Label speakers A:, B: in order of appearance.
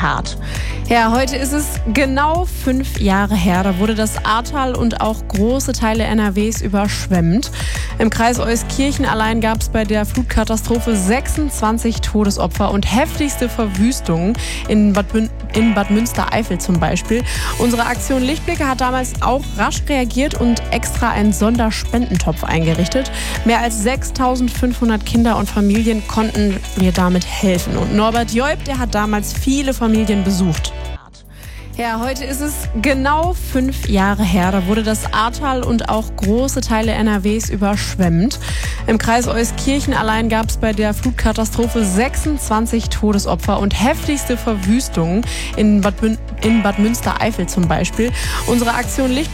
A: Zitat. Ja, heute ist es genau 5 Jahre her. Da wurde das Ahrtal und auch große Teile NRWs überschwemmt. Im Kreis Euskirchen allein gab es bei der Flutkatastrophe 26 Todesopfer und heftigste Verwüstungen in Bad Münstereifel zum Beispiel. Unsere Aktion Lichtblicke hat damals auch rasch reagiert und extra einen Sonderspendentopf eingerichtet. Mehr als 6.500 Kinder und Familien konnten wir damit helfen. Und Norbert Joib, der hat damals viele Familien besucht. Ja, heute ist es genau 5 Jahre her. Da wurde das Ahrtal und auch große Teile NRWs überschwemmt. Im Kreis Euskirchen allein gab es bei der Flutkatastrophe 26 Todesopfer und heftigste Verwüstungen in Bad Münstereifel zum Beispiel. Unsere Aktion